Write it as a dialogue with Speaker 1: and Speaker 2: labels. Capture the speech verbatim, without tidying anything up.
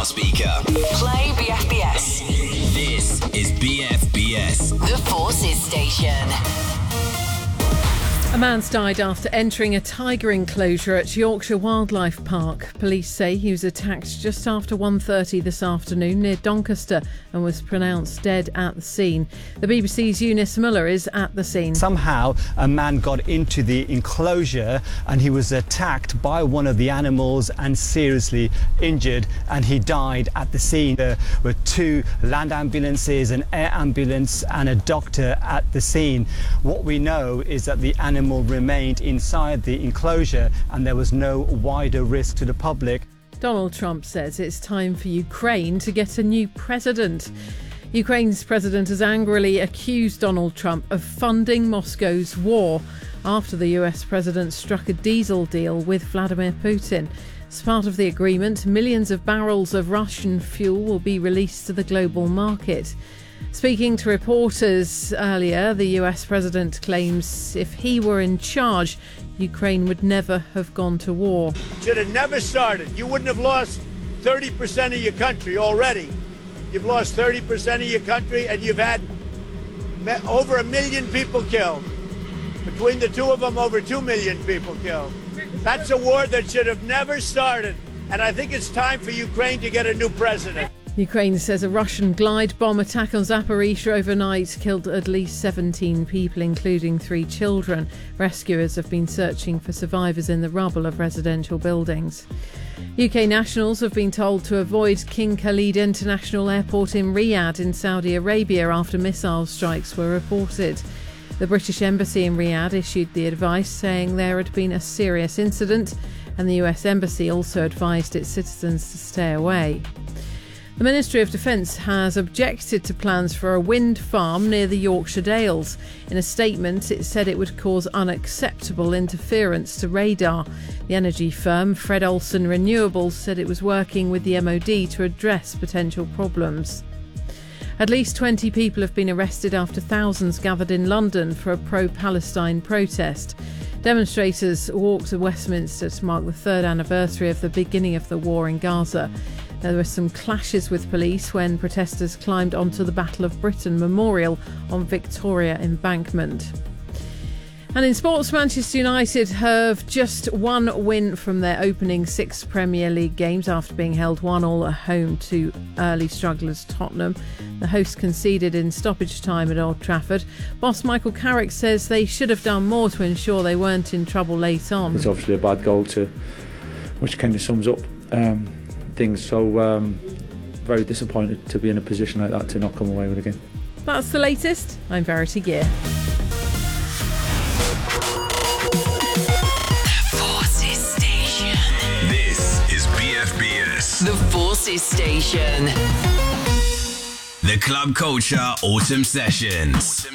Speaker 1: smart speaker.
Speaker 2: Play B F B S.
Speaker 1: This is B F B S.
Speaker 2: The Forces Station.
Speaker 3: A man's died after entering a tiger enclosure at Yorkshire Wildlife Park. Police say he was attacked just after one thirty this afternoon near Doncaster and was pronounced dead at the scene. The B B C's Eunice Muller is at the scene.
Speaker 4: Somehow a man got into the enclosure and he was attacked by one of the animals and seriously injured, and he died at the scene. There were two land ambulances, an air ambulance and a doctor at the scene. What we know is that the animal remained inside the enclosure and there was no wider risk to the public.
Speaker 3: Donald Trump says it's time for Ukraine to get a new president. Ukraine's president has angrily accused Donald Trump of funding Moscow's war after the U S president struck a diesel deal with Vladimir Putin. As part of the agreement, millions of barrels of Russian fuel will be released to the global market. Speaking to reporters earlier, the U S president claims if he were in charge, Ukraine would never have gone to war.
Speaker 5: Should have never started. You wouldn't have lost thirty percent of your country already. You've lost thirty percent of your country and you've had over a million people killed. Between the two of them, over two million people killed. That's a war that should have never started. And I think it's time for Ukraine to get a new president.
Speaker 3: Ukraine says a Russian glide bomb attack on Zaporizhzhia overnight killed at least seventeen people, including three children. Rescuers have been searching for survivors in the rubble of residential buildings. U K nationals have been told to avoid King Khalid International Airport in Riyadh in Saudi Arabia after missile strikes were reported. The British Embassy in Riyadh issued the advice, saying there had been a serious incident, and the U S Embassy also advised its citizens to stay away. The Ministry of Defence has objected to plans for a wind farm near the Yorkshire Dales. In a statement, it said it would cause unacceptable interference to radar. The energy firm, Fred Olsen Renewables, said it was working with the M O D to address potential problems. At least twenty people have been arrested after thousands gathered in London for a pro-Palestine protest. Demonstrators walked to Westminster to mark the third anniversary of the beginning of the war in Gaza. There were some clashes with police when protesters climbed onto the Battle of Britain Memorial on Victoria Embankment. And in sports, Manchester United have just one win from their opening six Premier League games after being held one all at home to early strugglers Tottenham. The hosts conceded in stoppage time at Old Trafford. Boss Michael Carrick says they should have done more to ensure they weren't in trouble late on.
Speaker 6: It's obviously a bad goal, to, which kind of sums up um, things. So um, very disappointed to be in a position like that to not come away with a game.
Speaker 3: That's the latest. I'm Verity Gear.
Speaker 2: The Forces Station.
Speaker 1: The Club Culture Autumn Sessions.